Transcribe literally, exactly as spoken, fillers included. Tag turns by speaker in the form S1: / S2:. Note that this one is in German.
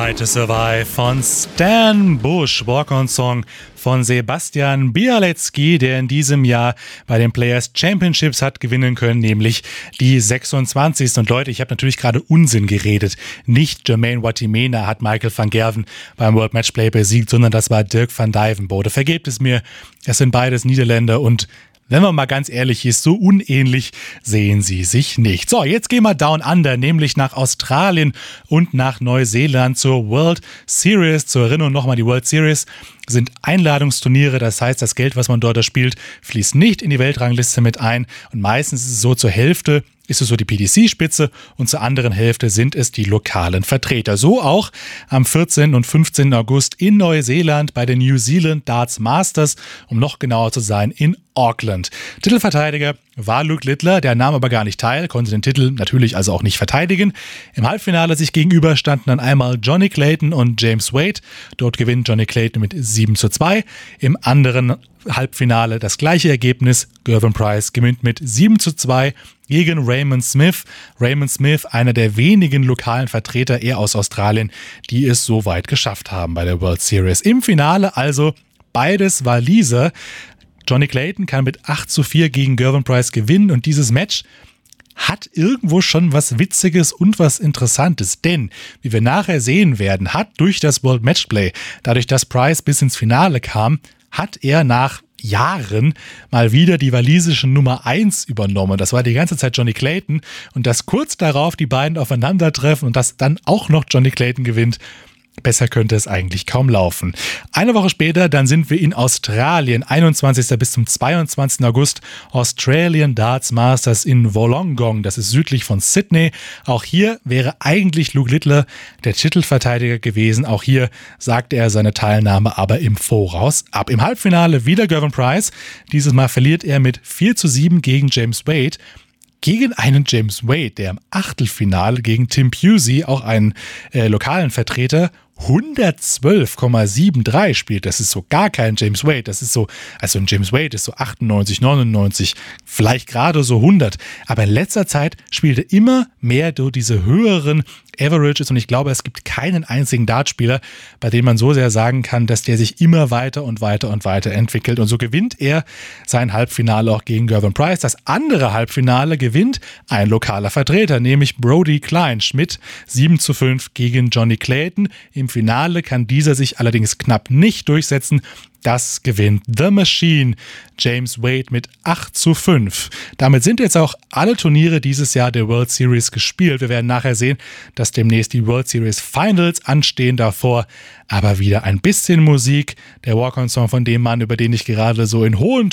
S1: Right to Survive von Stan Bush, Walk-on-Song von Sebastian Bialecki, der in diesem Jahr bei den Players Championships hat gewinnen können, nämlich die sechsundzwanzigste Und Leute, ich habe natürlich gerade Unsinn geredet. Nicht Jermaine Watimena hat Michael van Gerwen beim World Matchplay besiegt, sondern das war Dirk van Dijvenbode. Vergebt es mir, es sind beides Niederländer und wenn man mal ganz ehrlich ist, so unähnlich sehen sie sich nicht. So, jetzt gehen wir down under, nämlich nach Australien und nach Neuseeland zur World Series. Zur Erinnerung nochmal, die World Series sind Einladungsturniere, das heißt, das Geld, was man dort spielt, fließt nicht in die Weltrangliste mit ein und meistens ist es so, zur Hälfte ist es so die P D C-Spitze und zur anderen Hälfte sind es die lokalen Vertreter. So auch am vierzehnten und fünfzehnten August in Neuseeland bei den New Zealand Darts Masters, um noch genauer zu sein, in Auckland. Titelverteidiger war Luke Littler, der nahm aber gar nicht teil, konnte den Titel natürlich also auch nicht verteidigen. Im Halbfinale sich gegenüber standen dann einmal Johnny Clayton und James Wade. Dort gewinnt Johnny Clayton mit sieben zu zwei. Im anderen Halbfinale das gleiche Ergebnis. Gervin Price gewinnt mit sieben zu zwei gegen Raymond Smith. Raymond Smith, einer der wenigen lokalen Vertreter, eher aus Australien, die es so weit geschafft haben bei der World Series. Im Finale also beides Waliser. Johnny Clayton kann mit acht zu vier gegen Gervin Price gewinnen und dieses Match hat irgendwo schon was Witziges und was Interessantes, denn, wie wir nachher sehen werden, hat durch das World Matchplay, dadurch, dass Price bis ins Finale kam, hat er nach Jahren mal wieder die walisische Nummer eins übernommen. Das war die ganze Zeit Johnny Clayton und dass kurz darauf die beiden aufeinandertreffen und dass dann auch noch Johnny Clayton gewinnt, besser könnte es eigentlich kaum laufen. Eine Woche später, dann sind wir in Australien, einundzwanzigsten bis zum zweiundzwanzigsten August, Australian Darts Masters in Wollongong, das ist südlich von Sydney. Auch hier wäre eigentlich Luke Littler der Titelverteidiger gewesen. Auch hier sagte er seine Teilnahme aber im Voraus ab. Im Halbfinale wieder Gervin Price. Dieses Mal verliert er mit vier zu sieben gegen James Wade. Gegen einen James Wade, der im Achtelfinale gegen Tim Pusey, auch einen äh, lokalen Vertreter, hundertzwölf Komma dreiundsiebzig spielt. Das ist so gar kein James Wade. Das ist so, also ein James Wade ist so achtundneunzig, neunundneunzig, vielleicht gerade so hundert. Aber in letzter Zeit spielt er immer mehr durch diese höheren Averages und ich glaube, es gibt keinen einzigen Dartspieler, bei dem man so sehr sagen kann, dass der sich immer weiter und weiter und weiter entwickelt. Und so gewinnt er sein Halbfinale auch gegen Gervin Price. Das andere Halbfinale gewinnt ein lokaler Vertreter, nämlich Brody Kleinschmidt, sieben zu fünf gegen Johnny Clayton. Im Finale kann dieser sich allerdings knapp nicht durchsetzen. Das gewinnt The Machine, James Wade mit acht zu fünf. Damit sind jetzt auch alle Turniere dieses Jahr der World Series gespielt. Wir werden nachher sehen, dass demnächst die World Series Finals anstehen davor. Aber wieder ein bisschen Musik. Der Walk-on-Song von dem Mann, über den ich gerade so in hohen